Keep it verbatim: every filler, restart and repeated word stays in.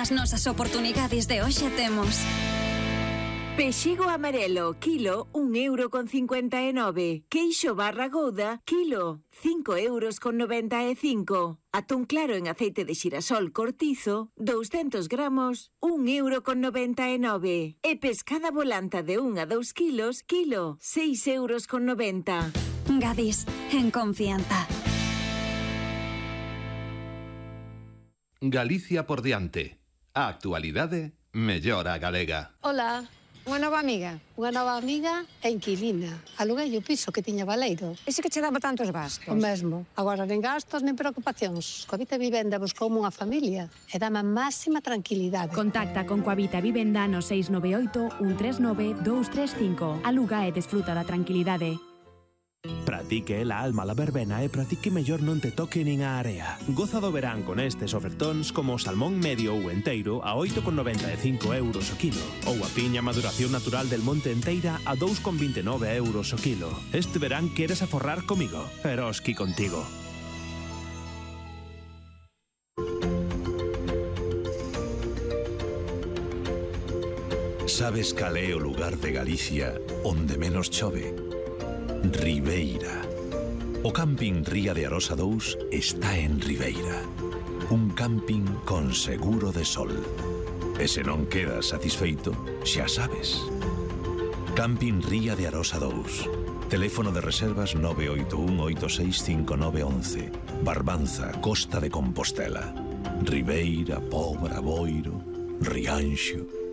As nosas oportunidades de hoxe temos pexego amarelo, kilo, un euro con cincuenta e nove. Queixo barra gouda, kilo, cinco euros con noventa e cinco. Atún claro en aceite de xirasol cortizo, doscientos gramos, un euro con noventa e nove. E pescada volanta de un a dous kilos, kilo, seis euros con noventa. Gadis, en confianza. Galicia por diante. A actualidade mellora a galega. Ola. Unha nova amiga, unha nova amiga e inquilina. Aluguei o piso que tiña baleiro. Ese que che daba tantos gastos? O mesmo. Agora nen gastos nen preocupacións. Coavita Vivenda buscoume unha familia e dame a máxima tranquilidade. Contacta con Coavita Vivenda no seis nove oito, un tres nove, dous tres cinco. Aluga e desfruta da tranquilidade. Para ti que é la alma la verbena e para ti que mellor non te toque nin a area. Goza do verán con estes ofertóns como o salmón medio ou enteiro a oito con noventa e cinco euros o kilo ou a piña maduración natural del monte enteira a dous con vinte e nove euros o kilo. Este verán queres aforrar comigo, Eroski contigo. Sabes cal é o lugar de Galicia onde menos chove? Ribeira. O camping Ría de Arosa dous está en Ribeira. Un camping con seguro de sol. E se non quedas satisfeito, xa sabes. Camping Ría de Arosa dous. Teléfono de reservas nove oito un oito seis cinco nove once. Barbanza, Costa de Compostela. Ribeira, Pobra, Boiro, Rianxo.